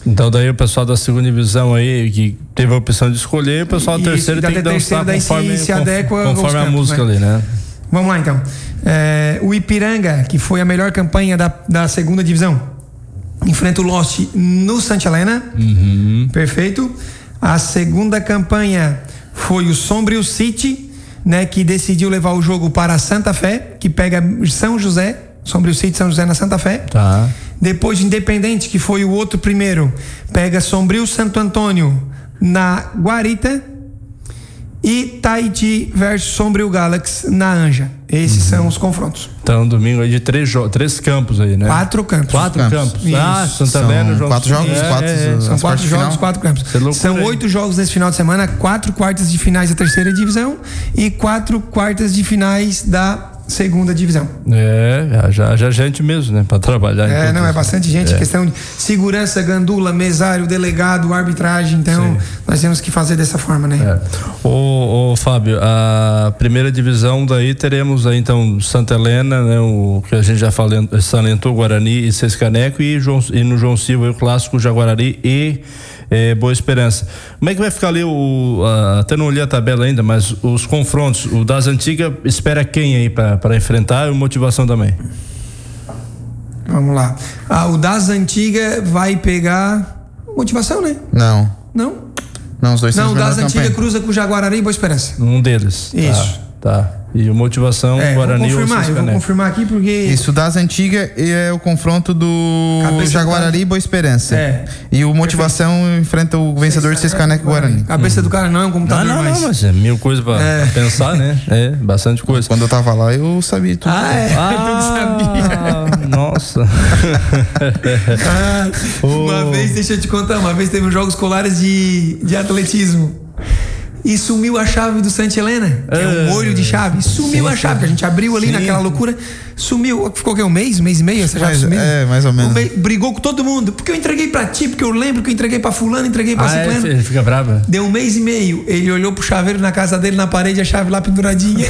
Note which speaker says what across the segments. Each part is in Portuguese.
Speaker 1: Então daí o pessoal da segunda divisão aí, que teve a opção de escolher, o pessoal da terceira tem que dançar conforme a música, né? Ali, né?
Speaker 2: Vamos lá então. O Ipiranga, que foi a melhor campanha da segunda divisão, enfrenta o Lost no Santa Helena. Perfeito. A segunda campanha foi o Sombrio City, né, que decidiu levar o jogo para Santa Fé, que pega São José, Sombrio City, São José na Santa Fé.
Speaker 1: Tá.
Speaker 2: Depois de Independente, que foi o outro primeiro, pega Sombrio Santo Antônio na Guarita. E Tahiti versus Sombrio Galaxy na Anja. Esses são os confrontos.
Speaker 1: Então, domingo aí de 3 campos aí, né?
Speaker 2: 4 campos.
Speaker 1: 4 campos.
Speaker 2: Santa
Speaker 1: Helena,
Speaker 3: são 4 jogos,
Speaker 2: são 4 jogos, 4 campos. São 8 jogos nesse final de semana, 4 quartas de finais da terceira divisão e 4 quartas de finais da segunda divisão.
Speaker 1: Já gente mesmo, né? Pra trabalhar.
Speaker 2: É bastante gente. Questão de segurança, gandula, mesário, delegado, arbitragem. Então, nós temos que fazer dessa forma, né?
Speaker 1: Ô Fábio, a primeira divisão daí teremos aí então Santa Helena, né? O que a gente já salientou, Guarani e Sescaneco, e no João Silva, o clássico Jaguarari e Boa Esperança. Como é que vai ficar ali até não olhei a tabela ainda, mas os confrontos, o das antigas espera quem aí para enfrentar, e motivação também?
Speaker 2: Vamos lá. O das antigas vai pegar motivação, né?
Speaker 3: Não, os dois são
Speaker 2: o das antigas cruza com o Jaguarari e Boa Esperança.
Speaker 1: Um deles.
Speaker 2: Isso.
Speaker 1: Tá. E o motivação Guarani ou Sescaneco.
Speaker 2: Eu vou confirmar aqui porque...
Speaker 3: Isso, das antigas é o confronto do Jaguarari e Boa Esperança. E o motivação enfrenta o vencedor de Sescaneco e Guarani.
Speaker 2: Cabeça do cara não é um computador mais.
Speaker 1: Não, mas é mil coisas pra pensar, né? Bastante coisa.
Speaker 3: Quando eu tava lá, eu sabia tudo.
Speaker 2: Tu sabia.
Speaker 1: Nossa.
Speaker 2: Uma vez, deixa eu te contar, uma vez teve uns jogos escolares de atletismo. E sumiu a chave do Santa Helena, que é um molho de chave. Sumiu a chave, que a gente abriu ali naquela loucura. Sumiu, ficou o quê? Um mês e meio essa chave sumiu?
Speaker 3: Mais ou menos.
Speaker 2: Brigou com todo mundo, porque eu entreguei pra ti, porque eu lembro que eu entreguei pra fulano, entreguei pra ciclano.
Speaker 1: Ele fica bravo.
Speaker 2: Deu um mês e meio, ele olhou pro chaveiro na casa dele, na parede, a chave lá penduradinha.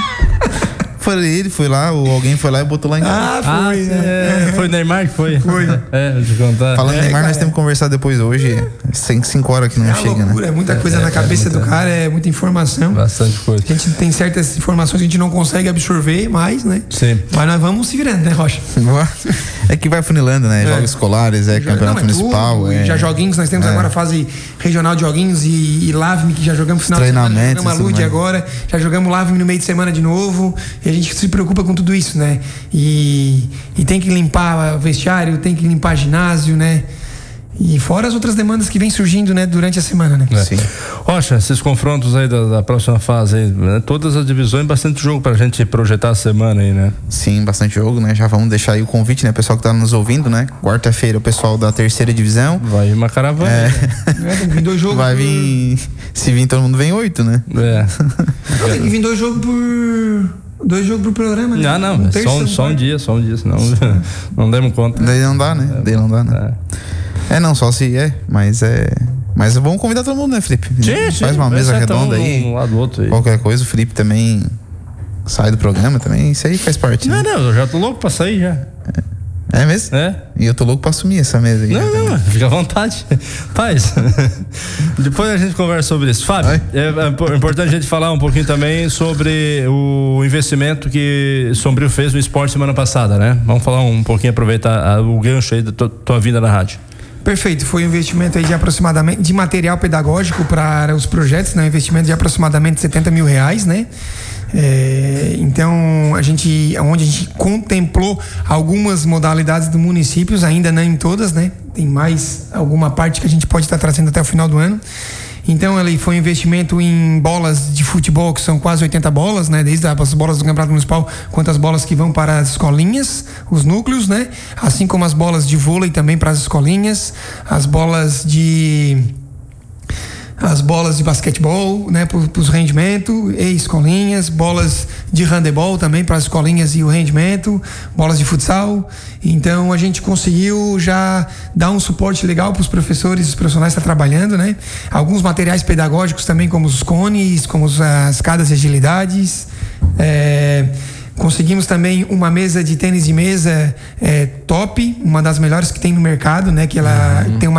Speaker 3: Ele foi lá, ou alguém foi lá e botou lá em casa.
Speaker 1: Foi o Neymar que foi?
Speaker 2: Foi.
Speaker 1: Vou te contar.
Speaker 3: Falando em Neymar, nós temos que conversar depois hoje. 5 horas que não chega,
Speaker 2: loucura,
Speaker 3: né?
Speaker 2: É muita coisa na cabeça do cara, é muita informação.
Speaker 1: Bastante coisa.
Speaker 2: A gente tem certas informações que a gente não consegue absorver mais, né?
Speaker 1: Sim.
Speaker 2: Mas nós vamos se virando, né, Rocha?
Speaker 3: É que vai funilando, né? Jogos escolares, campeonato municipal.
Speaker 2: Já joguinhos, nós temos agora a fase regional de joguinhos e LAVME, que já jogamos final de semana, já jogamos a Lude agora, já jogamos LAVME no meio de semana de novo, e a gente se preocupa com tudo isso, né? E tem que limpar vestiário, tem que limpar ginásio, né? E fora as outras demandas que vem surgindo, né, durante a semana, né?
Speaker 3: Sim.
Speaker 1: Rocha, esses confrontos aí da próxima fase aí, né? Todas as divisões, bastante jogo pra gente projetar a semana aí, né?
Speaker 3: Sim, bastante jogo, né? Já vamos deixar aí o convite, né? Pessoal que tá nos ouvindo, né? Quarta-feira o pessoal da terceira divisão.
Speaker 1: Vai vir uma caravana.
Speaker 2: Tem que vir 2 jogos.
Speaker 3: Vai vir, se vir todo mundo vem 8, né?
Speaker 2: Tem que vir 2 jogos por programa, né?
Speaker 1: Não, só um dia, senão não demos conta.
Speaker 3: Daí não dá, né? Não, só se mas vamos convidar todo mundo, né, Felipe?
Speaker 1: Sim,
Speaker 3: faz uma mesa redonda aí.
Speaker 1: Um lado do outro aí.
Speaker 3: Qualquer coisa, o Felipe também sai do programa tambem, isso aí faz parte.
Speaker 1: Não,
Speaker 3: né?
Speaker 1: eu já tô louco pra sair já.
Speaker 3: É mesmo? E eu tô louco pra assumir essa mesa aí.
Speaker 1: Não, fica à vontade. Faz. Depois a gente conversa sobre isso. Fábio, é importante a gente falar um pouquinho também sobre o investimento que Sombrio fez no esporte semana passada, né? Vamos falar um pouquinho, aproveitar o gancho aí da tua vinda na rádio.
Speaker 2: Perfeito, foi um investimento aí de aproximadamente, de material pedagógico para os projetos, né? Um investimento de aproximadamente R$70 mil, né? Então, onde a gente contemplou algumas modalidades do município, ainda não em todas, né? Tem mais alguma parte que a gente pode estar trazendo até o final do ano. Então, ele foi um investimento em bolas de futebol, que são quase 80 bolas, né? Desde as bolas do Campeonato Municipal, quanto as bolas que vão para as escolinhas, os núcleos, né? Assim como as bolas de vôlei também para as escolinhas, as bolas de basquetebol, né, para os rendimentos e escolinhas, bolas de handebol também para as escolinhas e o rendimento, bolas de futsal. Então a gente conseguiu já dar um suporte legal para os professores e os profissionais que estão trabalhando, né? Alguns materiais pedagógicos também, como os cones, como as escadas de agilidades. Conseguimos também uma mesa de tênis de mesa top, uma das melhores que tem no mercado, né? Que ela tem uma